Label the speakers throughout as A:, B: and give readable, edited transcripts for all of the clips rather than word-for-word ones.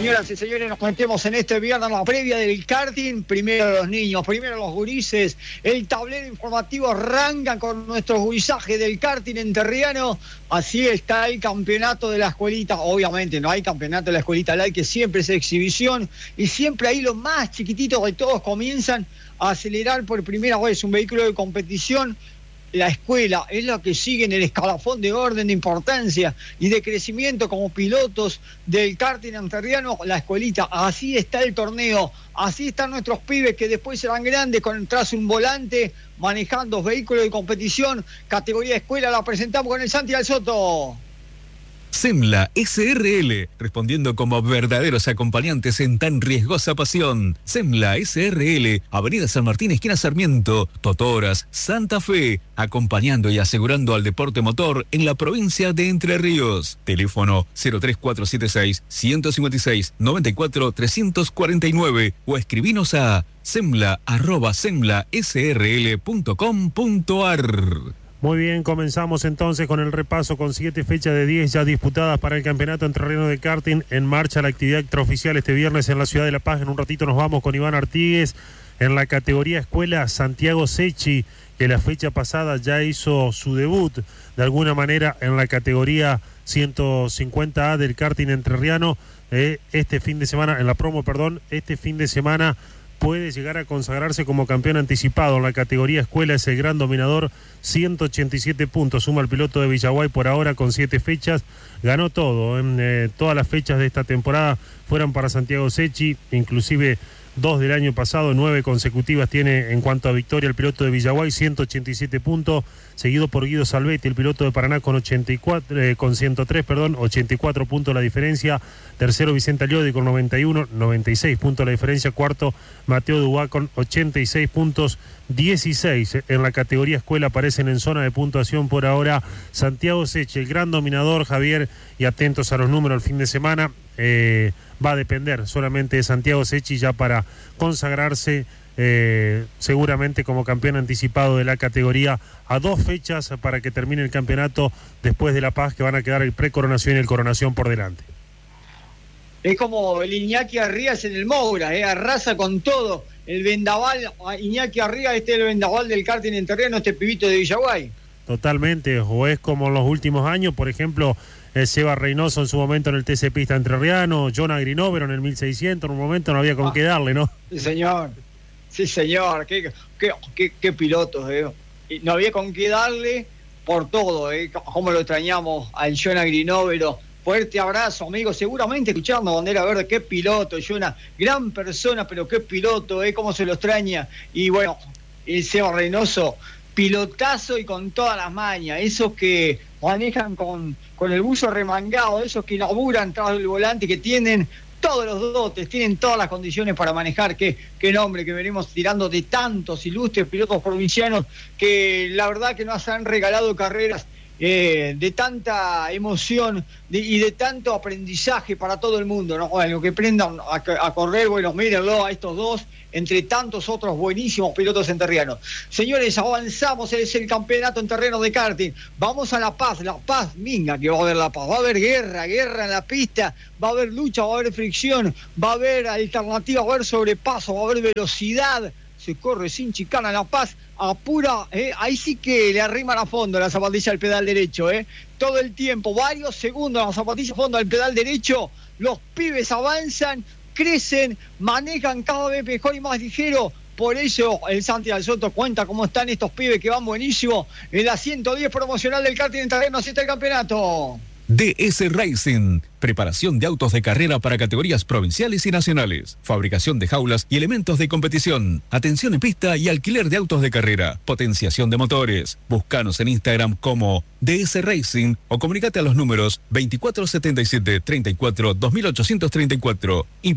A: Señoras y señores, nos metemos en este viernes la previa del karting. Primero los niños, primero los gurises. El tablero informativo arranca con nuestro gurisaje del karting enterriano. Así está el campeonato de la escuelita. Obviamente no hay campeonato de la escuelita light, que siempre es exhibición. Y siempre ahí los más chiquititos de todos comienzan a acelerar por primera vez un vehículo de competición. La escuela es la que sigue en el escalafón de orden, de importancia y de crecimiento como pilotos del karting enterriano, la escuelita. Así está el torneo, así están nuestros pibes que después serán grandes tras un volante, manejando vehículos de competición. Categoría escuela la presentamos con el Santi Alsoto.
B: Semla SRL, respondiendo como verdaderos acompañantes en tan riesgosa pasión. Semla SRL, Avenida San Martín, esquina Sarmiento, Totoras, Santa Fe, acompañando y asegurando al deporte motor en la provincia de Entre Ríos. Teléfono 03476-156-94-349 o escribinos a semla@semlasrl.com.ar.
C: Muy bien, comenzamos entonces con el repaso con 7 fechas de 10 ya disputadas para el campeonato entrerriano de karting. En marcha la actividad extraoficial este viernes en la ciudad de La Paz. En un ratito nos vamos con Iván Artigues en la categoría escuela. Santiago Secchi, que la fecha pasada ya hizo su debut de alguna manera en la categoría 150A del karting entrerriano. Este fin de semana puede llegar a consagrarse como campeón anticipado en la categoría escuela. Es el gran dominador, 187 puntos, suma el piloto de Villaguay por ahora con 7 fechas, ganó todo, todas las fechas de esta temporada fueron para Santiago Secchi, inclusive 2 del año pasado, 9 consecutivas tiene en cuanto a victoria el piloto de Villaguay, 187 puntos, seguido por Guido Salvetti, el piloto de Paraná con 84 puntos la diferencia. Tercero Vicente Aliodi con 91, 96 puntos la diferencia. Cuarto Mateo Dubá con 86 puntos, 16 en la categoría escuela aparecen en zona de puntuación por ahora. Santiago Secchi, el gran dominador, Javier, y atentos a los números el fin de semana. Va a depender solamente de Santiago Secchi ya para consagrarse seguramente como campeón anticipado de la categoría, a 2 fechas para que termine el campeonato después de La Paz, que van a quedar el precoronación y el coronación por delante.
A: Es como el Iñaki Arrías en el Moura, arrasa con todo. El vendaval, Iñaki Arrías, es el vendaval del karting enterriano, este pibito de Villaguay.
C: Totalmente, o es como en los últimos años, por ejemplo, Seba Reynoso en su momento en el TC Pista entrerriano, John Agrinovero en el 1600, en un momento no había con qué darle, ¿no?
A: Sí señor, qué pilotos, no había con qué darle por todo, cómo lo extrañamos al John Agrinovero. Fuerte abrazo, amigo, seguramente escuchando Bandera Verde, qué piloto, John, gran persona, pero qué piloto, cómo se lo extraña. Y bueno, el Seba Reynoso, pilotazo y con todas las mañas, esos que manejan con el buzo remangado, esos que laburan tras el volante, que tienen todos los dotes, tienen todas las condiciones para manejar. Qué nombre que venimos tirando de tantos ilustres pilotos provincianos que la verdad que nos han regalado carreras de tanta emoción y de tanto aprendizaje para todo el mundo, ¿no? Lo que aprendan a correr, bueno, mírenlo a estos dos, entre tantos otros buenísimos pilotos enterrianos. Señores, avanzamos, es el campeonato enterreno de karting. Vamos a La Paz, minga que va a haber La Paz, va a haber guerra en la pista, va a haber lucha, va a haber fricción, va a haber alternativa, va a haber sobrepaso, va a haber velocidad. Se corre sin chicana La Paz, apura, ahí sí que le arriman a fondo la zapatilla al pedal derecho, todo el tiempo, varios segundos la zapatilla a fondo al pedal derecho, los pibes avanzan, crecen, manejan cada vez mejor y más ligero. Por eso el Santi Alsoto cuenta cómo están estos pibes que van buenísimo en la 110 promocional del karting enterreno. Así está el campeonato.
B: DS Racing, preparación de autos de carrera para categorías provinciales y nacionales, fabricación de jaulas y elementos de competición, atención en pista y alquiler de autos de carrera, potenciación de motores. Búscanos en Instagram como DS Racing o comunícate a los números 2477-34-2834 y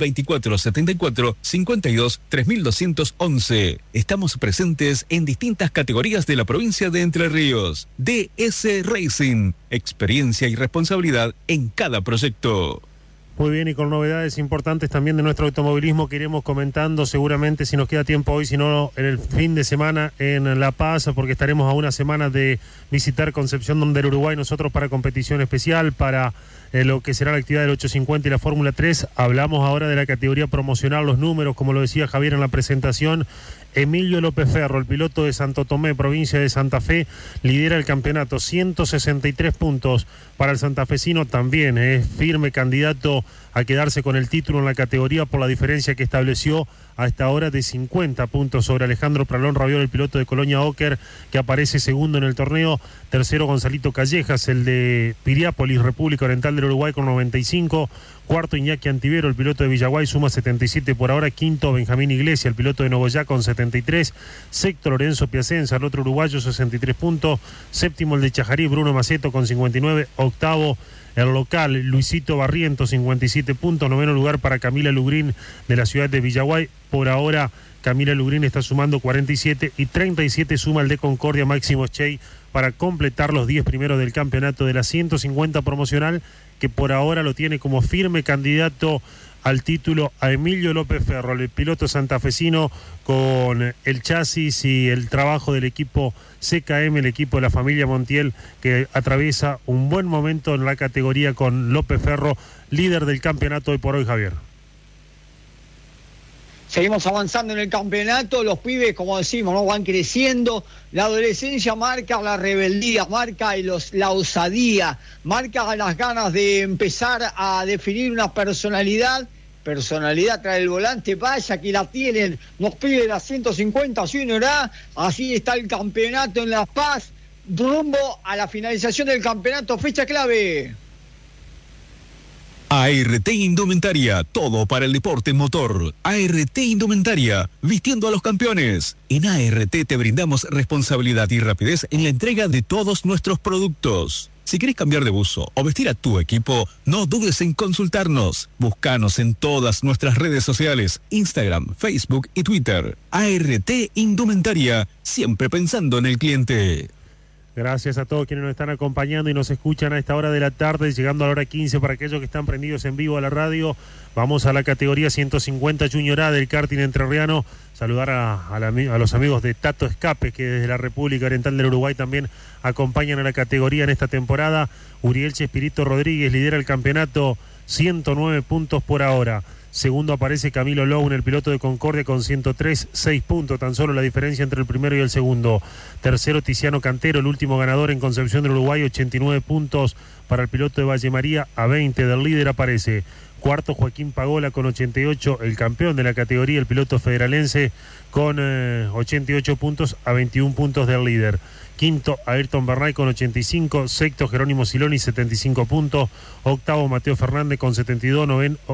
B: 2474-52-3211. Estamos presentes en distintas categorías de la provincia de Entre Ríos. DS Racing, experiencia y responsabilidad en cada proyecto.
C: Muy bien, y con novedades importantes también de nuestro automovilismo que iremos comentando seguramente, si nos queda tiempo hoy, si no en el fin de semana en La Paz, porque estaremos a una semana de visitar Concepción del Uruguay nosotros para competición especial, para lo que será la actividad del 850 y la Fórmula 3. Hablamos ahora de la categoría promocional, los números, como lo decía Javier en la presentación. Emilio López Ferro, el piloto de Santo Tomé, provincia de Santa Fe, lidera el campeonato, 163 puntos para el santafesino, también es firme candidato a quedarse con el título en la categoría por la diferencia que estableció a esta hora de 50 puntos sobre Alejandro Pralón Raviol, el piloto de Colonia Oker, que aparece segundo en el torneo. Tercero, Gonzalito Callejas, el de Piriápolis, República Oriental del Uruguay, con 95. Cuarto, Iñaki Antivero, el piloto de Villaguay, suma 77 por ahora. Quinto, Benjamín Iglesia, el piloto de Nogoyá, con 73. Sexto, Lorenzo Piacenza, el otro uruguayo, 63 puntos. Séptimo, el de Chajarí, Bruno Maceto, con 59. Octavo, el local, Luisito Barriento, 57 puntos. Noveno lugar para Camila Lugrín, de la ciudad de Villaguay. Por ahora, Camila Lugrín está sumando 47 y 37 suma el de Concordia, Máximo Chey, para completar los 10 primeros del campeonato de la 150 promocional, que por ahora lo tiene como firme candidato al título a Emilio López Ferro, el piloto santafesino, con el chasis y el trabajo del equipo CKM, el equipo de la familia Montiel, que atraviesa un buen momento en la categoría con López Ferro, líder del campeonato hoy por hoy, Javier.
A: Seguimos avanzando en el campeonato, los pibes, como decimos, ¿no?, van creciendo. La adolescencia marca la rebeldía, marca la osadía, marca las ganas de empezar a definir una personalidad tras el volante. Vaya que la tienen los pibes de la 150, ¿sí o no? Así está el campeonato en La Paz, rumbo a la finalización del campeonato, fecha clave.
B: ART Indumentaria, todo para el deporte motor. ART Indumentaria, vistiendo a los campeones. En ART te brindamos responsabilidad y rapidez en la entrega de todos nuestros productos. Si querés cambiar de buzo o vestir a tu equipo, no dudes en consultarnos. Búscanos en todas nuestras redes sociales, Instagram, Facebook y Twitter. ART Indumentaria, siempre pensando en el cliente.
C: Gracias a todos quienes nos están acompañando y nos escuchan a esta hora de la tarde, llegando a la hora 15 para aquellos que están prendidos en vivo a la radio. Vamos a la categoría 150 Junior A del karting entrerriano. Saludar a los amigos de Tato Escape, que desde la República Oriental del Uruguay también acompañan a la categoría en esta temporada. Uriel Chespirito Rodríguez lidera el campeonato, 109 puntos por ahora. Segundo aparece Camilo Lown, el piloto de Concordia, con 103, 6 puntos, tan solo la diferencia entre el primero y el segundo. Tercero, Tiziano Cantero, el último ganador en Concepción del Uruguay, 89 puntos para el piloto de Valle María, a 20 del líder aparece. Cuarto, Joaquín Pagola con 88, el campeón de la categoría, el piloto federalense, con 88 puntos, a 21 puntos del líder. Quinto, Ayrton Bernay con 85. Sexto, Jerónimo Siloni, 75 puntos. Octavo, Mateo Fernández con 72.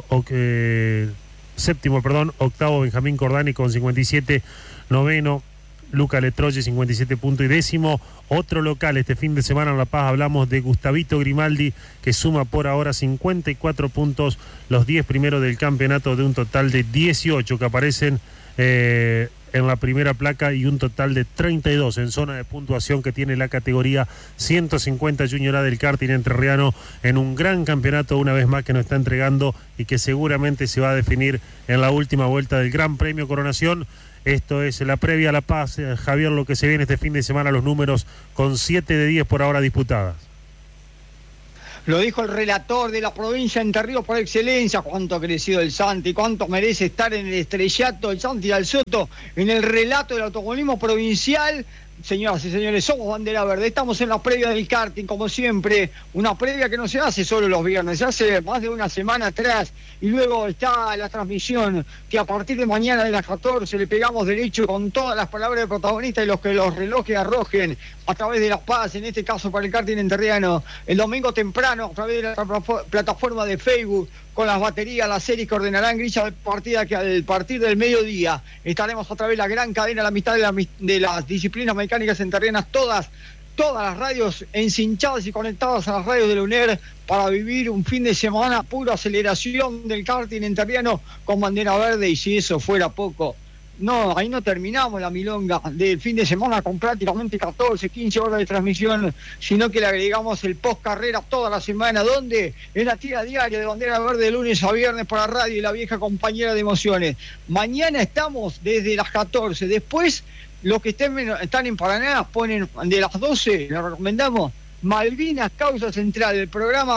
C: Séptimo, octavo, Benjamín Cordani con 57. Noveno, Luca Letroye, 57 puntos. Y décimo, otro local este fin de semana en La Paz, hablamos de Gustavito Grimaldi, que suma por ahora 54 puntos, los 10 primeros del campeonato, de un total de 18 que aparecen en la primera placa, y un total de 32 en zona de puntuación que tiene la categoría 150 Junior A del karting entrerriano, en un gran campeonato una vez más que nos está entregando y que seguramente se va a definir en la última vuelta del Gran Premio Coronación. Esto es la previa a La Paz, Javier, lo que se viene este fin de semana, los números con 7 de 10 por ahora disputadas.
A: Lo dijo el relator de la provincia de Entre Ríos por excelencia. Cuánto ha crecido el Santi, cuánto merece estar en el estrellato el Santi Dal Soto, en el relato del automovilismo provincial. Señoras y señores, somos Bandera Verde, estamos en la previa del karting, como siempre, una previa que no se hace solo los viernes, se hace más de una semana atrás, y luego está la transmisión, que a partir de mañana de las 14 le pegamos derecho con todas las palabras de protagonista y los que los relojes arrojen a través de La Paz, en este caso para el karting entrerriano, el domingo temprano a través de la plataforma de Facebook, con las baterías, las series que ordenarán grilla de partida, que al partir del mediodía estaremos a través de la gran cadena, la mitad de las disciplinas mecánicas entrerrianas, todas las radios encinchadas y conectadas a las radios de la UNER, para vivir un fin de semana pura aceleración del karting entrerriano con Bandera Verde. Y si eso fuera poco, no, ahí no terminamos la milonga del fin de semana con prácticamente 14, 15 horas de transmisión, sino que le agregamos el post carrera toda la semana, donde es la tira diaria de Bandera Verde de lunes a viernes para radio y la vieja compañera de emociones. Mañana estamos desde las 14, después los que están en Paraná ponen de las 12, les recomendamos Malvinas Causa Central, el programa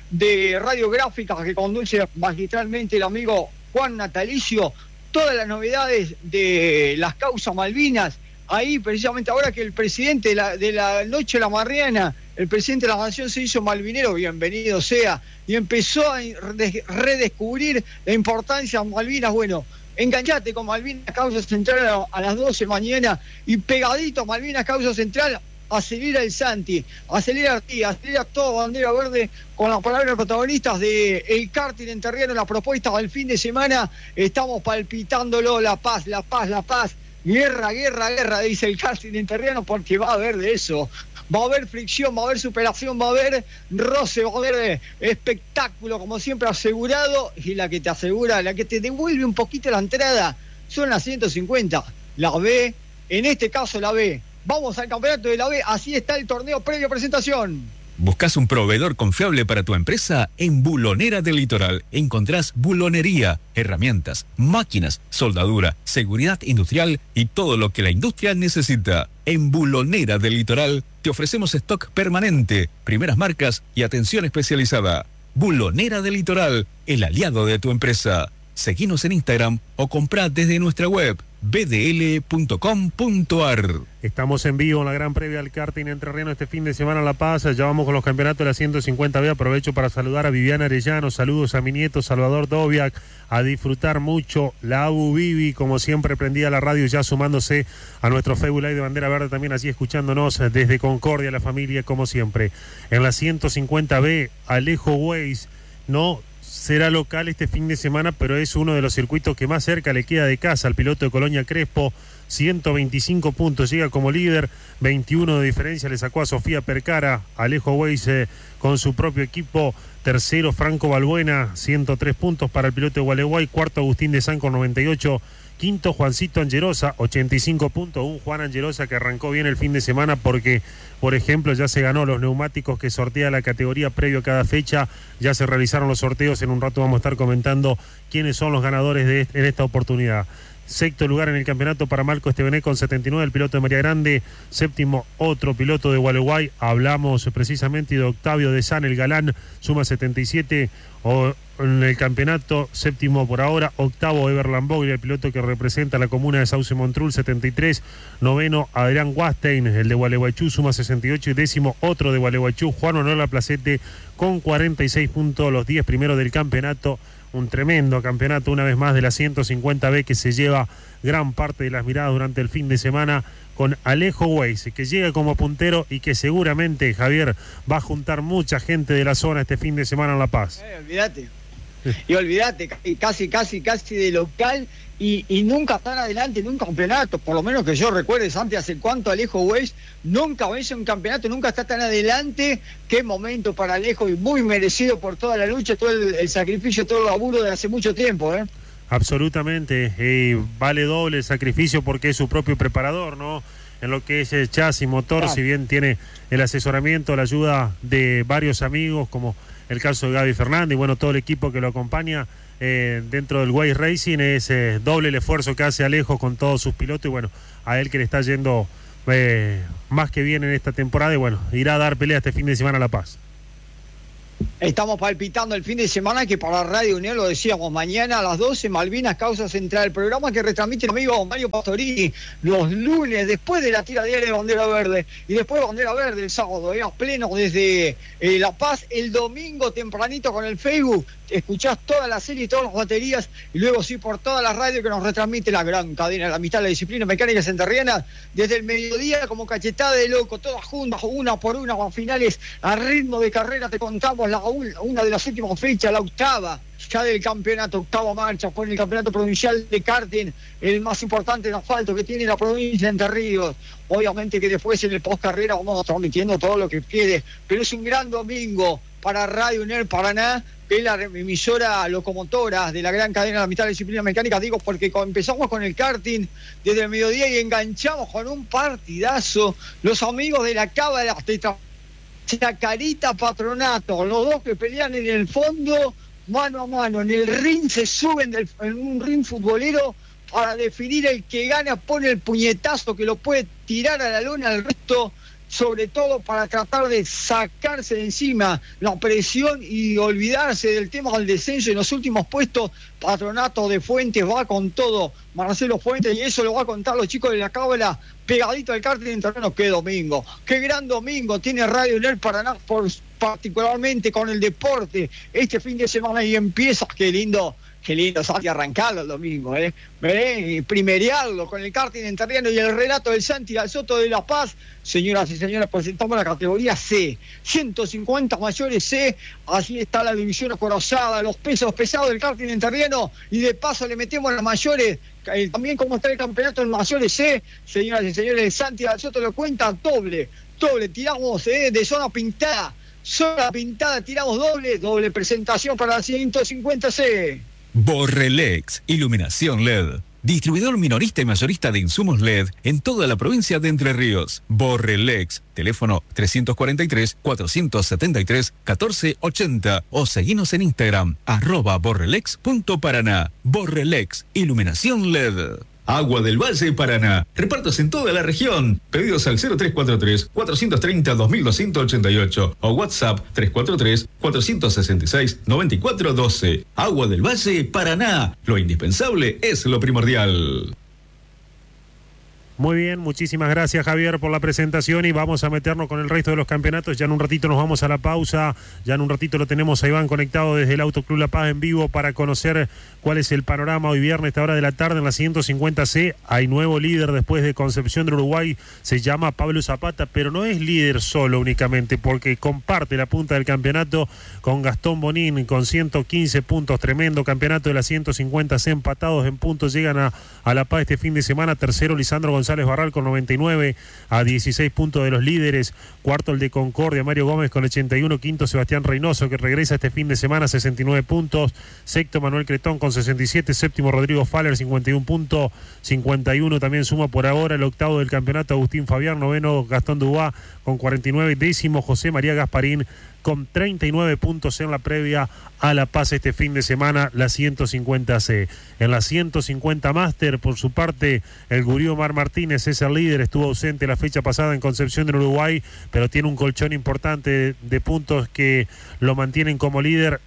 A: de radiográficas que conduce magistralmente el amigo Juan Natalicio, todas las novedades de las causas Malvinas. Ahí, precisamente ahora que el presidente de la Noche de la Marriana, el presidente de la Nación se hizo malvinero, bienvenido sea, y empezó a redescubrir la importancia de Malvinas. Bueno, enganchate con Malvinas Causa Central a las 12 mañana y pegadito a Malvinas Causa Central, acelera el Santi, acelera todo Bandera Verde con las palabras protagonistas de el karting enterriano, la propuesta del fin de semana. Estamos palpitándolo, la paz. Guerra, dice el karting enterriano, porque va a haber de eso. Va a haber fricción, va a haber superación, va a haber roce, va a haber espectáculo, como siempre asegurado. Y la que te asegura, la que te devuelve un poquito la entrada, son las 150. La B, en este caso la B. Vamos al campeonato de la B, así está el torneo previo presentación.
B: ¿Buscas un proveedor confiable para tu empresa? En Bulonera del Litoral encontrás bulonería, herramientas, máquinas, soldadura, seguridad industrial y todo lo que la industria necesita. En Bulonera del Litoral te ofrecemos stock permanente, primeras marcas y atención especializada. Bulonera del Litoral, el aliado de tu empresa. Seguinos en Instagram o comprá desde nuestra web bdl.com.ar.
C: Estamos en vivo en la gran previa del karting entrerriano este fin de semana en La Paz. Ya vamos con los campeonatos de la 150B. Aprovecho para saludar a Viviana Arellano, saludos a mi nieto Salvador Doviak, a disfrutar mucho la Abu Bibi, como siempre prendida la radio, ya sumándose a nuestro Facebook Live de Bandera Verde, también así escuchándonos desde Concordia, la familia, como siempre. En la 150B, Alejo Weiss, no será local este fin de semana, pero es uno de los circuitos que más cerca le queda de casa al piloto de Colonia Crespo. 125 puntos, llega como líder, 21 de diferencia le sacó a Sofía Percara. Alejo Weiss con su propio equipo, tercero Franco Balbuena, 103 puntos para el piloto de Gualeguay, cuarto Agustín de San con 98, quinto Juancito Angerosa, 85 puntos, un Juan Angerosa que arrancó bien el fin de semana porque, por ejemplo, ya se ganó los neumáticos que sortea la categoría previo a cada fecha, ya se realizaron los sorteos, en un rato vamos a estar comentando quiénes son los ganadores en esta oportunidad. Sexto lugar en el campeonato para Marco Estevené con 79, el piloto de María Grande. Séptimo, otro piloto de Gualeguay. Hablamos precisamente de Octavio de San, el galán, suma 77 en el campeonato. Séptimo por ahora, octavo Ever Lamboglia, el piloto que representa a la comuna de Sauce Montrul, 73. Noveno, Adrián Wastein, el de Gualeguaychú, suma 68. Y décimo, otro de Gualeguaychú, Juan Honor Placete, con 46 puntos, los 10 primeros del campeonato. Un tremendo campeonato una vez más de la 150B que se lleva gran parte de las miradas durante el fin de semana con Alejo Weiss, que llega como puntero y que seguramente, Javier, va a juntar mucha gente de la zona este fin de semana en La Paz.
A: Olvídate, casi de local y nunca tan adelante en un campeonato, por lo menos que yo recuerde, Santi, hace cuánto Alejo Weiss nunca vence un campeonato, nunca está tan adelante. Qué momento para Alejo y muy merecido por toda la lucha, todo el sacrificio, todo el laburo de hace mucho tiempo, ¿eh?
C: Absolutamente, vale doble el sacrificio porque es su propio preparador, ¿no? En lo que es el chasis, motor, claro. Si bien tiene el asesoramiento, la ayuda de varios amigos, como el caso de Gaby Fernández, y bueno, todo el equipo que lo acompaña dentro del Weiss Racing, es doble el esfuerzo que hace Alejo con todos sus pilotos, y bueno, a él que le está yendo más que bien en esta temporada, y bueno, irá a dar pelea este fin de semana a La Paz.
A: Estamos palpitando el fin de semana que para Radio Unión, lo decíamos, mañana a las 12, Malvinas Causa Central, el programa que retransmite el amigo Mario Pastorini los lunes después de la tira diaria de Bandera Verde y después de Bandera Verde el sábado, a pleno desde La Paz, el domingo tempranito con el Facebook, escuchás toda la serie y todas las baterías y luego sí por toda la radio que nos retransmite la gran cadena de la amistad, la disciplina mecánica enterriana, desde el mediodía como cachetada de loco, todas juntas, una por una, con finales a ritmo de carrera. Te contamos una de las últimas fechas, la octava ya del campeonato, octava marcha, fue en el campeonato provincial de karting, el más importante en asfalto que tiene la provincia de Entre Ríos. Obviamente que después en el post carrera vamos transmitiendo todo lo que quede, pero es un gran domingo para Radio UNER Paraná, que es la emisora locomotora de la gran cadena de la mitad de la disciplina mecánica. Digo porque empezamos con el karting desde el mediodía y enganchamos con un partidazo, los amigos de la Cava de las Chacarita Patronato, los dos que pelean en el fondo, mano a mano, en el ring, se suben en un ring futbolero para definir el que gana, pone el puñetazo que lo puede tirar a la lona al resto sobre todo para tratar de sacarse de encima la presión y olvidarse del tema del descenso. En los últimos puestos, Patronato de Fuentes va con todo, Marcelo Fuentes, y eso lo va a contar los chicos de la Cábala, pegadito al karting en terreno. Qué domingo, qué gran domingo tiene Radio NER Paraná, particularmente con el deporte, este fin de semana y empieza. Qué lindo, Santi, arrancarlo el domingo, primerearlo con el karting en terreno y el relato del Santi Alzoto de La Paz. Señoras y señores, presentamos la categoría C, 150 mayores C, así está la división acorazada, los pesos pesados del karting en terreno, y de paso le metemos las mayores, también como está el campeonato en mayores C. Señoras y señores, el Santi Alzoto lo cuenta doble, tiramos de zona pintada, tiramos doble presentación para la 150 C.
B: Borrelex, iluminación LED. Distribuidor minorista y mayorista de insumos LED en toda la provincia de Entre Ríos. Borrelex, teléfono 343-473-1480 o seguinos en Instagram, @borrelex.paraná. Borrelex, iluminación LED. Agua del Valle Paraná. Repartos en toda la región. Pedidos al 0343-430-2288 o WhatsApp 343-466-9412. Agua del Valle Paraná. Lo indispensable es lo primordial.
C: Muy bien, muchísimas gracias, Javier, por la presentación, y vamos a meternos con el resto de los campeonatos. Ya en un ratito nos vamos a la pausa, ya en un ratito lo tenemos a Iván conectado desde el Autoclub La Paz en vivo para conocer cuál es el panorama hoy viernes a esta hora de la tarde en la 150C. Hay nuevo líder después de Concepción del Uruguay, se llama Pablo Zapata, pero no es líder solo únicamente, porque comparte la punta del campeonato con Gastón Bonín con 115 puntos, tremendo campeonato de la 150C, empatados en puntos, llegan a La Paz este fin de semana. Tercero Lisandro González Barral con 99 a 16 puntos de los líderes. Cuarto el de Concordia, Mario Gómez con 81. Quinto Sebastián Reynoso, que regresa este fin de semana, 69 puntos. Sexto Manuel Cretón con 67. Séptimo Rodrigo Faller, 51 puntos. 51 también suma por ahora el octavo del campeonato Agustín Fabián. Noveno Gastón Dubá con 49. Décimo José María Gasparín con 39 puntos en la previa a La Paz este fin de semana, la 150C. En la 150 Máster, por su parte, el gurí Omar Martínez es el líder, estuvo ausente la fecha pasada en Concepción del Uruguay, pero tiene un colchón importante de puntos que lo mantienen como líder.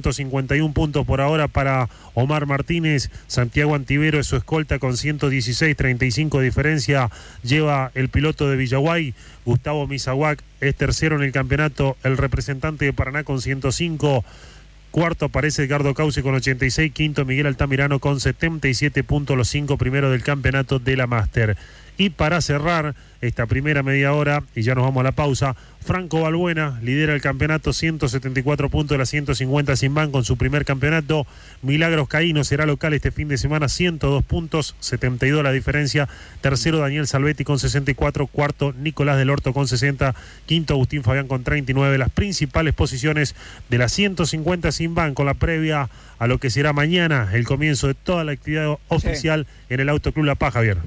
C: 151 puntos por ahora para Omar Martínez. Santiago Antivero es su escolta con 116, 35 de diferencia lleva el piloto de Villaguay. Gustavo Misahuac es tercero en el campeonato, el representante de Paraná con 105. Cuarto aparece Edgardo Cauce con 86. Quinto Miguel Altamirano con 77 puntos, los 5 primeros del campeonato de la Máster. Y para cerrar esta primera media hora, y ya nos vamos a la pausa, Franco Balbuena lidera el campeonato, 174 puntos de la 150 Simbán con su primer campeonato. Milagros Caíno será local este fin de semana, 102 puntos, 72 la diferencia. Tercero Daniel Salvetti con 64, cuarto Nicolás del Horto con 60, quinto Agustín Fabián con 39. Las principales posiciones de la 150 Simbán con la previa a lo que será mañana el comienzo de toda la actividad oficial en el Autoclub La Paz, Javier.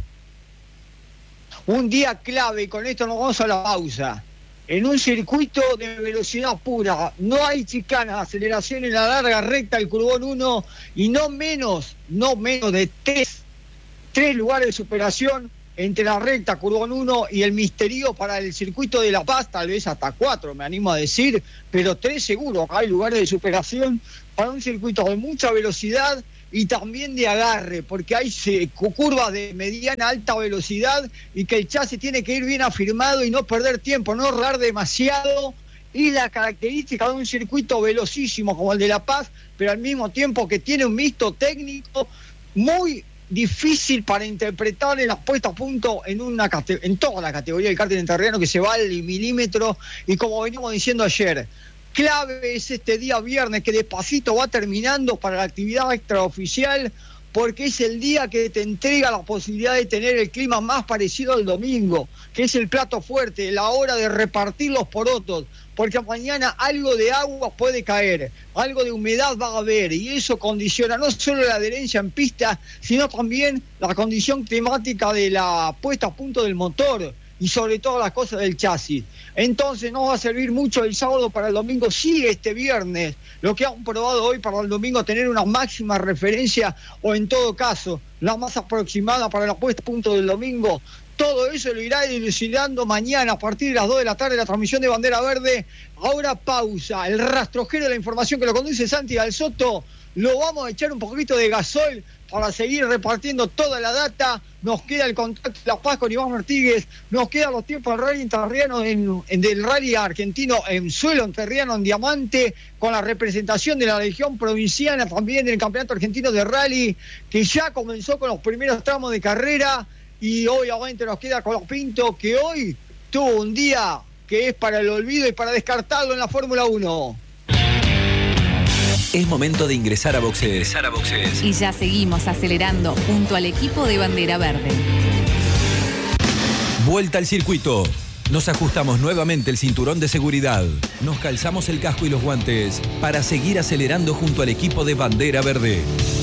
A: Un día clave, y con esto nos vamos a la pausa. En un circuito de velocidad pura, no hay chicanas, aceleración en la larga recta, el Curbón 1, y no menos de tres lugares de superación entre la recta, Curbón 1 y el misterio para el circuito de La Paz, tal vez hasta 4, me animo a decir, pero 3 seguro, hay lugares de superación para un circuito de mucha velocidad y también de agarre, porque hay curvas de mediana alta velocidad y que el chasis tiene que ir bien afirmado y no perder tiempo, no rodar demasiado. Y la característica de un circuito velocísimo como el de La Paz, pero al mismo tiempo que tiene un mixto técnico muy difícil para interpretar en las puestas a punto en toda la categoría del karting entrerriano, que se va al milímetro. Y como venimos diciendo ayer, clave es este día viernes, que despacito va terminando para la actividad extraoficial, porque es el día que te entrega la posibilidad de tener el clima más parecido al domingo, que es el plato fuerte, la hora de repartir los porotos, porque mañana algo de agua puede caer, algo de humedad va a haber, y eso condiciona no solo la adherencia en pista, sino también la condición climática de la puesta a punto del motor, y sobre todo las cosas del chasis. Entonces no va a servir mucho el sábado para el domingo, sí este viernes, lo que han probado hoy para el domingo, tener una máxima referencia, o en todo caso, la más aproximada para la puesta a punto del domingo, Todo eso lo irá dilucidando mañana a partir de las 2 de la tarde la transmisión de Bandera Verde. Ahora pausa, el rastrojero de la información que lo conduce Santi Galzotto. Lo vamos a echar un poquito de gasol para seguir repartiendo toda la data. Nos queda el contacto de La Paz con Iván Ortiguez, nos quedan los tiempos del rally entrerriano del rally argentino en suelo entrerriano en Diamante, con la representación de la región provinciana también del Campeonato Argentino de Rally, que ya comenzó con los primeros tramos de carrera, y obviamente nos queda Colapinto, que hoy tuvo un día que es para el olvido y para descartarlo en la Fórmula 1.
D: Es momento de ingresar a boxes.
E: Y ya seguimos acelerando junto al equipo de Bandera Verde.
D: Vuelta al circuito. Nos ajustamos nuevamente el cinturón de seguridad. Nos calzamos el casco y los guantes para seguir acelerando junto al equipo de Bandera Verde.